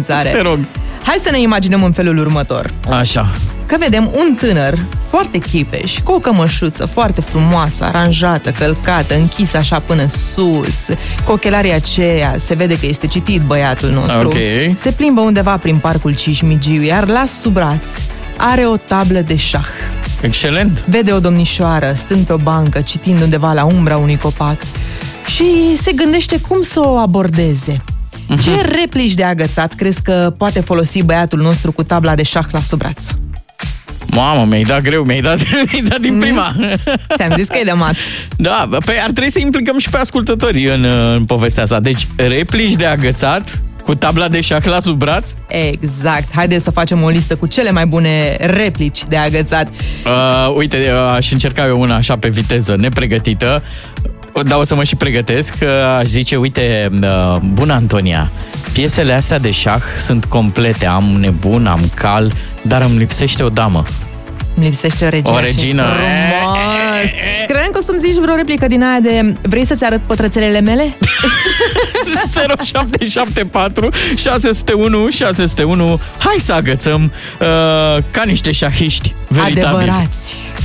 amenințare. Te rog. Hai să ne imaginăm în felul următor. Așa. Că vedem un tânăr foarte chipeș, cu o cămășuță foarte frumoasă, aranjată, călcată, închisă așa până sus, cu ochelarii aceia, se vede că este citit băiatul nostru. Ok. Se plimbă undeva prin parcul Cismigiu, iar la sub braț are o tablă de șah. Excelent. Vede o domnișoară stând pe o bancă, citind undeva la umbra unui copac și se gândește cum să o abordeze. Ce replici de agățat crezi că poate folosi băiatul nostru cu tabla de șah la sub braț? Mamă, mi-ai dat greu, mi-ai dat din prima. Ți-am zis că e de mat. Da, păi ar trebui să implicăm și pe ascultători în povestea asta. Deci, replici de agățat cu tabla de șah la sub braț? Exact. Haideți să facem o listă cu cele mai bune replici de agățat. Uite, aș încerca eu una așa pe viteză, nepregătită. Dar o să mă și pregătesc. Aș zice, uite, bună Antonia, piesele astea de șah sunt complete. Am nebun, am cal, dar îmi lipsește o damă. Îmi lipsește o regină. O regină. Credeam că o să-mi zici vreo replică din aia de vrei să-ți arăt pătrățelele mele? 0774 601 601. Hai să agățăm ca niște șahiști veritabili. Adevărați.